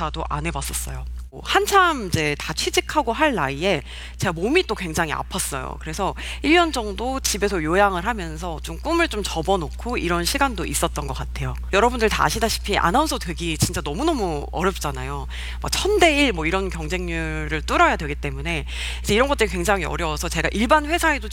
것조차도 안 해봤었어요. 한참 이제 다 취직하고 할 나이에 제가 몸이 또 굉장히 아팠어요. 그래서 1년 정도 집에서 요양을 하면서 좀 꿈을 좀 접어놓고 이런 시간도 있었던 것 같아요. 여러분들 다 아시다시피 아나운서 되기 진짜 너무너무 어렵잖아요. 막 1000대 1 뭐 이런 경쟁률을 뚫어야 되기 때문에 이제 이런 것들이 굉장히 어려워서 제가 일반 회사에도